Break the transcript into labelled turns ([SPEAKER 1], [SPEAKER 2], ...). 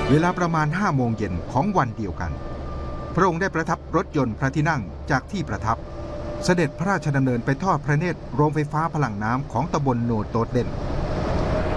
[SPEAKER 1] เวลาประมาณ5 โมงเย็นของวันเดียวกันพระองค์ได้ประทับรถยนต์พระที่นั่งจากที่ประทับเสด็จพระราชดำเนินไปทอดพระเนตรโรงไฟฟ้าพลังน้ำของตำบลโนนโตดเด่น